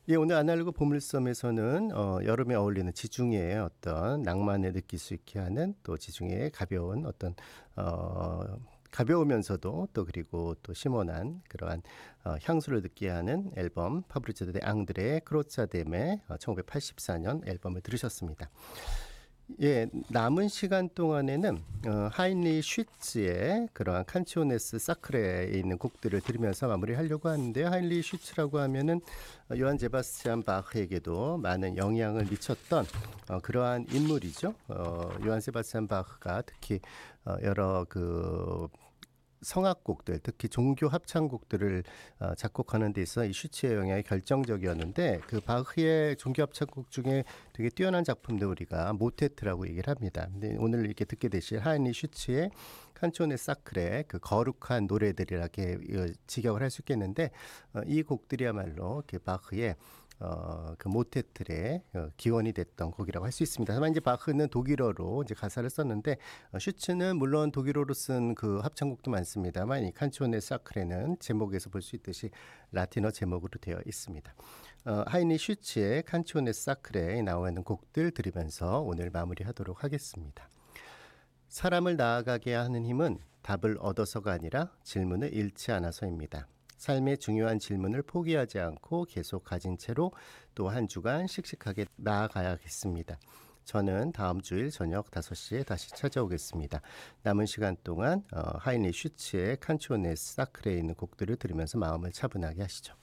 예, 오늘 아날로그 보물섬에서는 여름에 어울리는 지중해의 어떤 낭만을 느낄 수 있게 하는 또 지중해의 가벼운 어떤 가벼우면서도 또 그리고 또 시원한 그러한 향수를 느끼게 하는 앨범 파브리조 데 앙드레의 크로차뎀의 1984년 앨범을 들으셨습니다. 예, 남은 시간 동안에는 하인리 슈츠의 그러한 칸치오네스 사크레에 있는 곡들을 들으면서 마무리하려고 하는데요. 하인리 슈츠라고 하면은 요한 제바스찬 바흐에게도 많은 영향을 미쳤던 그러한 인물이죠. 요한 세바스찬 바흐가 특히 여러 그 성악곡들, 특히 종교 합창곡들을 작곡하는 데 있어 이 슈츠의 영향이 결정적이었는데 그 바흐의 종교 합창곡 중에 되게 뛰어난 작품들 우리가 모테트라고 얘기를 합니다. 근데 오늘 이렇게 듣게 되실 하인리 슈츠의 칸초네 사크레 그 거룩한 노래들이라게 직역을 할 수 있겠는데 이 곡들이야말로 이렇게 바흐의 그 모테틀의 기원이 됐던 곡이라고 할 수 있습니다. 다만 이제 바흐는 독일어로 이제 가사를 썼는데 슈츠는 물론 독일어로 쓴 그 합창곡도 많습니다만 이 칸초네 사크레는 제목에서 볼 수 있듯이 라틴어 제목으로 되어 있습니다. 하이니 슈츠의 칸초네 사크레에 나와 있는 곡들 들으면서 오늘 마무리하도록 하겠습니다. 사람을 나아가게 하는 힘은 답을 얻어서가 아니라 질문을 잃지 않아서입니다. 삶의 중요한 질문을 포기하지 않고 계속 가진 채로 또 한 주간 씩씩하게 나아가야겠습니다. 저는 다음 주일 저녁 5시에 다시 찾아오겠습니다. 남은 시간 동안 하인리 슈츠의 칸초네스 사크레에 있는 곡들을 들으면서 마음을 차분하게 하시죠.